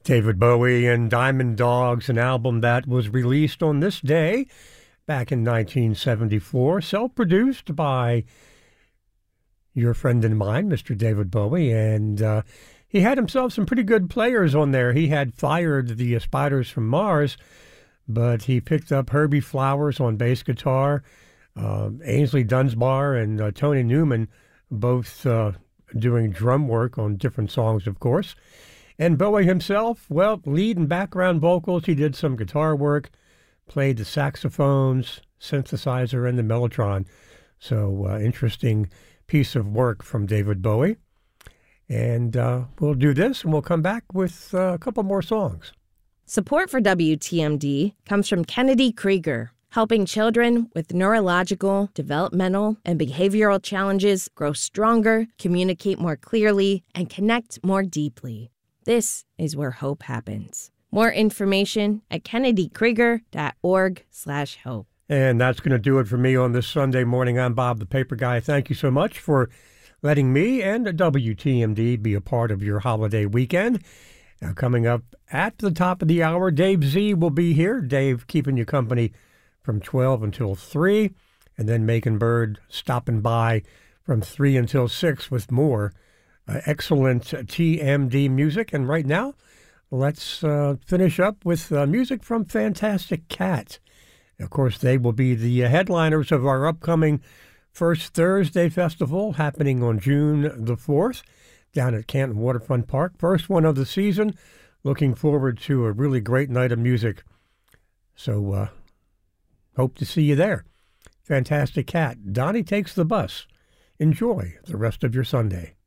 David Bowie and Diamond Dogs, an album that was released on this day back in 1974, self-produced by your friend and mine, Mr. David Bowie, and he had himself some pretty good players on there. He had fired the Spiders from Mars, but he picked up Herbie Flowers on bass guitar, Ainsley Dunsbar and Tony Newman both doing drum work on different songs, of course. And Bowie himself, well, lead and background vocals. He did some guitar work, played the saxophones, synthesizer, and the mellotron. So interesting piece of work from David Bowie. And we'll do this, and we'll come back with a couple more songs. Support for WTMD comes from Kennedy Krieger, helping children with neurological, developmental, and behavioral challenges grow stronger, communicate more clearly, and connect more deeply. This is where hope happens. More information at kennedykrieger.org/hope. And that's going to do it for me on this Sunday morning. I'm Bob the Paper Guy. Thank you so much for letting me and WTMD be a part of your holiday weekend. Now, coming up at the top of the hour, Dave Z will be here. Dave keeping you company from 12 until 3, and then Macon Bird stopping by from 3 until 6 with more excellent TMD music. And right now, let's finish up with music from Fantastic Cat. Of course, they will be the headliners of our upcoming First Thursday Festival happening on June the 4th down at Canton Waterfront Park. First one of the season. Looking forward to a really great night of music. So hope to see you there. Fantastic Cat. Donnie Takes the Bus. Enjoy the rest of your Sunday.